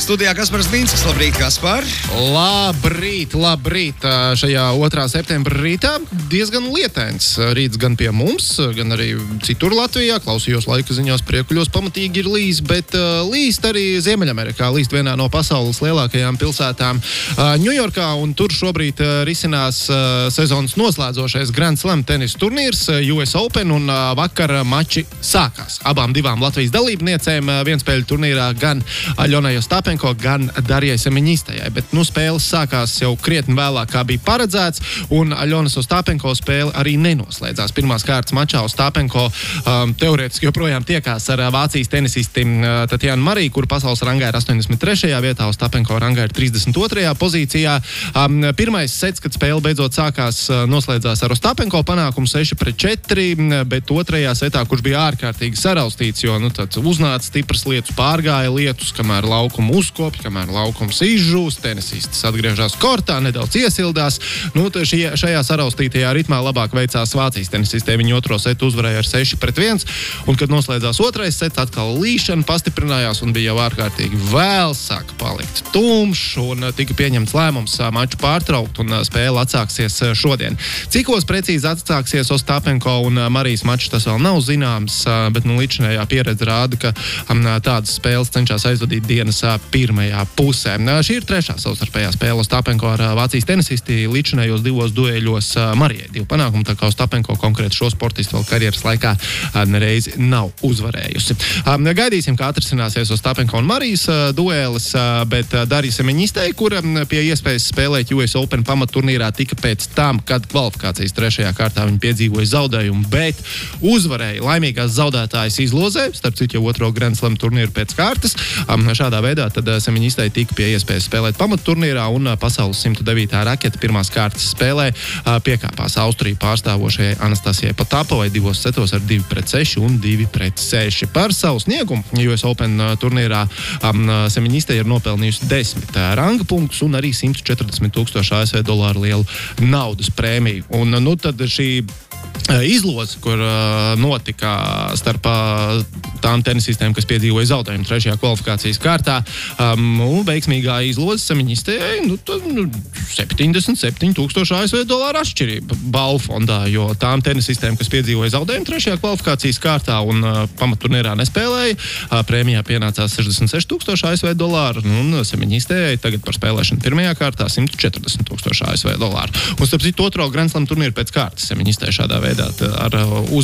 Studijā Kaspars Bīnskis. Labrīt, Kaspar! Labrīt! Šajā 2. septembra rītā diezgan lietains rīts gan pie mums, gan arī citur Latvijā. Klausījos laika ziņās, Priekuļos pamatīgi ir līs, bet līst arī Ziemeļamerikā, līst vienā no pasaules lielākajām pilsētām Ņujorkā, un tur šobrīd risinās sezonas noslēdzošais Grand Slam tenis turnīrs US Open, un vakar mači sākās. Abām divām Latvijas dalībniecēm vienspēļu turnīrā gan Aļonai Ostapenko, gan Darjai Semeņistajai, bet spēles sākās jau krietni vēlāk, kā bija paredzēts, un Aļonas Ostapenko spēle arī nenoslēdzās. Pirmās kārtas mačā Ostapenko teorētiski joprojām tiekās ar Vācijas tenisisti Tatjanu Mariju, kura pasaules rangā ir 83. vietā, Ostapenko rangā ir 32. pozīcijā. Pirmais sets, kad spēle beidzot sākās, noslēdzās ar Ostapenko panākumu 6-4, bet otrajā setā, kurš bija ārkārtīgi saraustīts, jo tāds uznāca stipras lietus, pārgāja lietus, kamēr laukumu uzkopja, kamēr laukums izžūst, tenisistis atgriežās kortā, nedaudz iesildās. Šajā saraustītajā ritmā labāk veicās Vācijas tenisistē. Viņi otro setu uzvarēja ar 6-1, un kad noslēdzās otrais sets, atkal līšana pastiprinājās un bija jau ārkārtīgi vēls, sāka palikt tumšs, un tika pieņemts lēmums maču pārtraukt, un spēle atsāksies šodien. Cikos precīzi atsāksies Ostapenko un Marijas mačs, tas vēl nav zināms, bet līdzinājā pieredze rāda, ka tādas spēles cenšas aizvadīt dienas pirmajā pusē. Šī ir trešā savstarpējā spēle Ostapenko ar Vācijas tenisisti līdzinājos divos dueļos Marijai. Divu panākumu, tā kā Ostapenko konkrēti šo sportistu vēl karjeras laikā nereizi nav uzvarējusi. Gaidīsim, kā atrisināsies Ostapenko un Marijas duēlis, bet Darja Semeņistai, kura pie iespējas spēlēt US Open pamatturnīrā tika pēc tam, kad kvalifikācijas trešajā kārtā viņa piedzīvoja zaudējumu, bet uzvarēja laimīgās zaudētājas izlozē, starp citu jau otro Grand Slam turnīru pēc kārtas. Šādā veidā tad Semeņistai tika pie iespējas spēlēt pamatturnīrā, un pasaules 109. raketa pirmās kārtas spēlē piekāpās Austriju pārstāvošajai Anastasijai Potapovai divos setos ar 2-6 un 2-6. Par savu sniegumu US Open turnīrā Semeņistai ir nopelnījusi 10 ranga punktus un arī 140,000 ASV dolāru lielu naudas prēmiju. Un tad šī izloze, kur notika starp tām tenisistēm, kas piedzīvoja zaudējumu trešajā kvalifikācijas kārtā, veiksmīgā izloze Semeņistajai 77,000 ASV dolāru atšķirība balvu fondā, jo tām tenisistēm, kas piedzīvoja zaudējumu trešajā kvalifikācijas kārtā un pamatturnīrā nespēlēja, prēmijā pienācās 66,000 ASV dolāru, un Semeņistajai tagad par spēlēšanu pirmajā kārtā 140,000 ASV dolāru. Un starp citu otro Grand Slam turnīru pēc kārtas Semeņistai šādā veidā ar